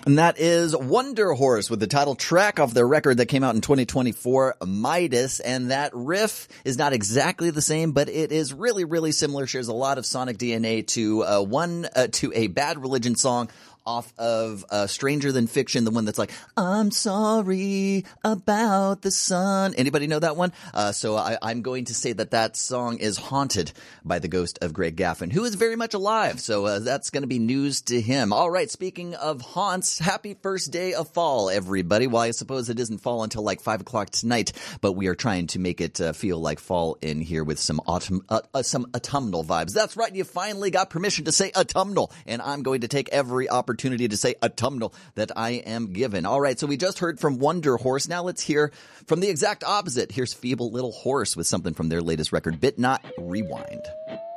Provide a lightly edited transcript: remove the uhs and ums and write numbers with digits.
And that is Wonder Horse with the title track off their record that came out in 2024, Midas. And that riff is not exactly the same, but it is really, really similar. Shares a lot of sonic DNA to a Bad Religion song off of Stranger Than Fiction, the one that's like, I'm sorry about the sun. Anybody know that one? So I'm going to say that song is haunted by the ghost of Greg Gaffin, who is very much alive. So that's going to be news to him. All right, speaking of haunts, happy first day of fall, everybody. Well, I suppose it isn't fall until like 5 o'clock tonight, but we are trying to make it feel like fall in here with some autumnal vibes. That's right, you finally got permission to say autumnal, and I'm going to take every opportunity to say autumnal that I am given. All right, so we just heard from Wonder Horse. Now let's hear from the exact opposite. Here's Feeble Little Horse with something from their latest record, Bit Not Rewind.